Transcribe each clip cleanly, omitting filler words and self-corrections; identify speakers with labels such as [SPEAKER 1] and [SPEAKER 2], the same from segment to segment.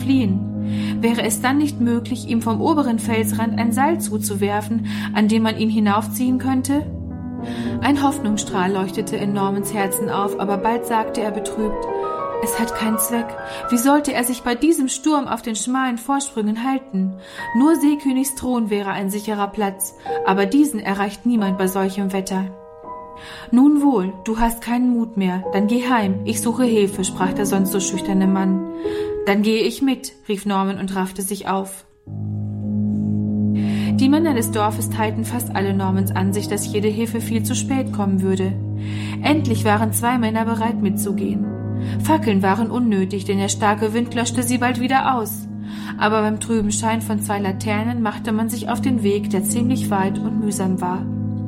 [SPEAKER 1] fliehen. Wäre es dann nicht möglich, ihm vom oberen Felsrand ein Seil zuzuwerfen, an dem man ihn hinaufziehen könnte? Ein Hoffnungsstrahl leuchtete in Normans Herzen auf, aber bald sagte er betrübt: Es hat keinen Zweck. Wie sollte er sich bei diesem Sturm auf den schmalen Vorsprüngen halten? Nur Seekönigs Thron wäre ein sicherer Platz, aber diesen erreicht niemand bei solchem Wetter. Nun wohl, du hast keinen Mut mehr, dann geh heim, ich suche Hilfe, sprach der sonst so schüchterne Mann. Dann gehe ich mit, rief Norman und raffte sich auf. Die Männer des Dorfes teilten fast alle Normans Ansicht, dass jede Hilfe viel zu spät kommen würde. Endlich waren 2 Männer bereit mitzugehen. Fackeln waren unnötig, denn der starke Wind löschte sie bald wieder aus. Aber beim trüben Schein von 2 Laternen machte man sich auf den Weg, der ziemlich weit und mühsam war.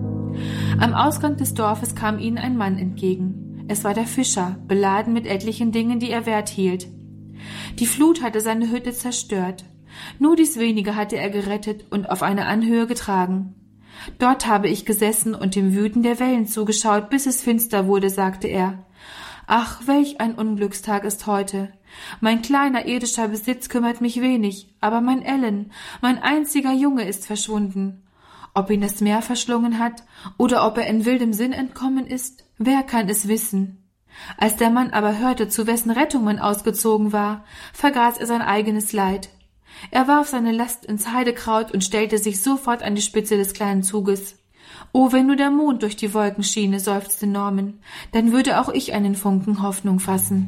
[SPEAKER 1] Am Ausgang des Dorfes kam ihnen ein Mann entgegen. Es war der Fischer, beladen mit etlichen Dingen, die er wert hielt. Die Flut hatte seine Hütte zerstört. Nur dies wenige hatte er gerettet und auf eine Anhöhe getragen. Dort habe ich gesessen und dem Wüten der Wellen zugeschaut, bis es finster wurde, sagte er. Ach, welch ein Unglückstag ist heute. Mein kleiner irdischer Besitz kümmert mich wenig, aber mein Ellen, mein einziger Junge, ist verschwunden. Ob ihn das Meer verschlungen hat oder ob er in wildem Sinn entkommen ist, wer kann es wissen? Als der Mann aber hörte, zu wessen Rettung man ausgezogen war, vergaß er sein eigenes Leid. Er warf seine Last ins Heidekraut und stellte sich sofort an die Spitze des kleinen Zuges. »Oh, wenn nur der Mond durch die Wolken schiene«, seufzte Norman, »dann würde auch ich einen Funken Hoffnung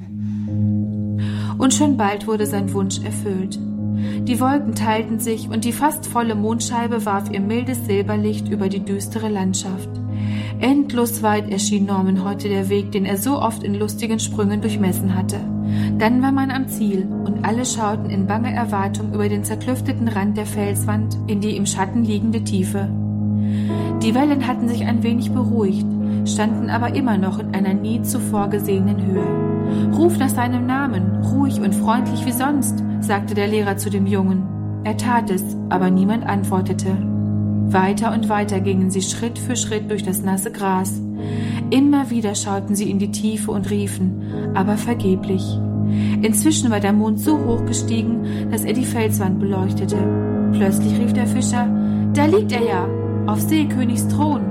[SPEAKER 1] fassen.« Und schon bald wurde sein Wunsch erfüllt. Die Wolken teilten sich und die fast volle Mondscheibe warf ihr mildes Silberlicht über die düstere Landschaft. Endlos weit erschien Norman heute der Weg, den er so oft in lustigen Sprüngen durchmessen hatte. Dann war man am Ziel und alle schauten in banger Erwartung über den zerklüfteten Rand der Felswand in die im Schatten liegende Tiefe. Die Wellen hatten sich ein wenig beruhigt, standen aber immer noch in einer nie zuvor gesehenen Höhe. »Ruf nach seinem Namen, ruhig und freundlich wie sonst«, sagte der Lehrer zu dem Jungen. Er tat es, aber niemand antwortete. Weiter und weiter gingen sie Schritt für Schritt durch das nasse Gras. Immer wieder schauten sie in die Tiefe und riefen, aber vergeblich. Inzwischen war der Mond so hoch gestiegen, dass er die Felswand beleuchtete. Plötzlich rief der Fischer, »Da liegt er ja, auf Seekönigs Thron!«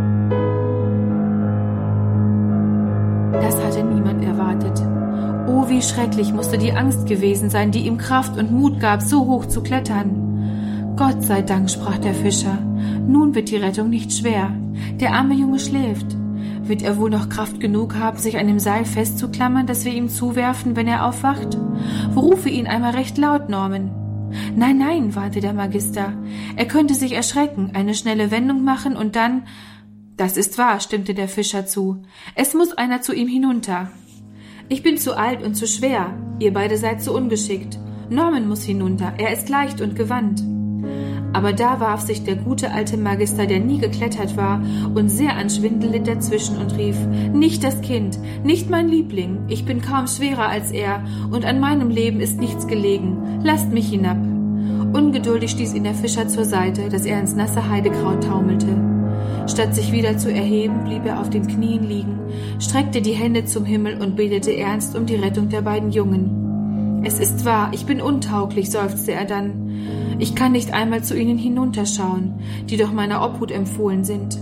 [SPEAKER 1] Das hatte niemand erwartet. Oh, wie schrecklich musste die Angst gewesen sein, die ihm Kraft und Mut gab, so hoch zu klettern. »Gott sei Dank«, sprach der Fischer, »nun wird die Rettung nicht schwer. Der arme Junge schläft. Wird er wohl noch Kraft genug haben, sich an dem Seil festzuklammern, das wir ihm zuwerfen, wenn er aufwacht? Rufe ihn einmal recht laut, Norman.« »Nein, nein«, warnte der Magister, »er könnte sich erschrecken, eine schnelle Wendung machen und dann...« »Das ist wahr«, stimmte der Fischer zu, »es muss einer zu ihm hinunter.« »Ich bin zu alt und zu schwer, ihr beide seid zu ungeschickt. Norman muss hinunter, er ist leicht und gewandt.« Aber da warf sich der gute alte Magister, der nie geklettert war und sehr an Schwindel litt, dazwischen und rief, »Nicht das Kind, nicht mein Liebling, ich bin kaum schwerer als er und an meinem Leben ist nichts gelegen, lasst mich hinab.« Ungeduldig stieß ihn der Fischer zur Seite, dass er ins nasse Heidekraut taumelte. Statt sich wieder zu erheben, blieb er auf den Knien liegen, streckte die Hände zum Himmel und betete ernst um die Rettung der beiden Jungen. »Es ist wahr, ich bin untauglich«, seufzte er dann. »Ich kann nicht einmal zu ihnen hinunterschauen, die doch meiner Obhut empfohlen sind.«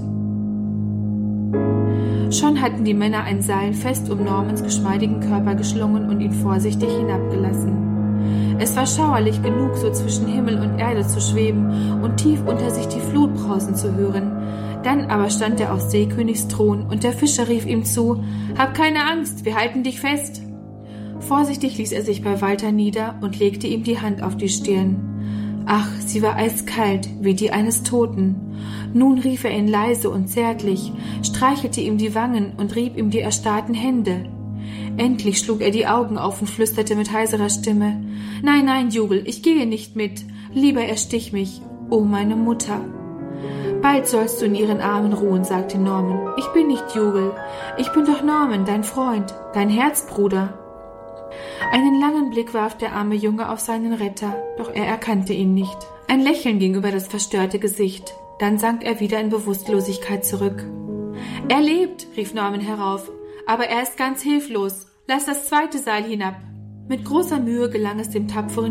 [SPEAKER 1] Schon hatten die Männer ein Seil fest um Normans geschmeidigen Körper geschlungen und ihn vorsichtig hinabgelassen. Es war schauerlich genug, so zwischen Himmel und Erde zu schweben und tief unter sich die Flut brausen zu hören. Dann aber stand er auf Seekönigs Thron und der Fischer rief ihm zu, »Hab keine Angst, wir halten dich fest.« Vorsichtig ließ er sich bei Walter nieder und legte ihm die Hand auf die Stirn. Ach, sie war eiskalt, wie die eines Toten. Nun rief er ihn leise und zärtlich, streichelte ihm die Wangen und rieb ihm die erstarrten Hände. Endlich schlug er die Augen auf und flüsterte mit heiserer Stimme, »Nein, nein, Jubel, ich gehe nicht mit. Lieber erstich mich, oh meine Mutter.« »Bald sollst du in ihren Armen ruhen«, sagte Norman. »Ich bin nicht Jubel. Ich bin doch Norman, dein Freund, dein Herzbruder.« Einen langen Blick warf der arme Junge auf seinen Retter, doch er erkannte ihn nicht. Ein Lächeln ging über das verstörte Gesicht, dann sank er wieder in Bewusstlosigkeit zurück. »Er lebt«, rief Norman herauf, »aber er ist ganz hilflos. Lass das zweite Seil hinab.« Mit großer Mühe gelang es dem tapferen